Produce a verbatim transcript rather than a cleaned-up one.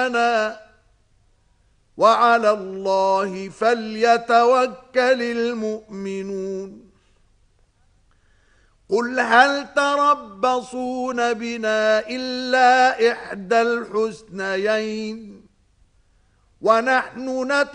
وعلى الله فليتوكل المؤمنون قل هل تربصون بنا إلا إحدى الحسنيين ونحن نتربص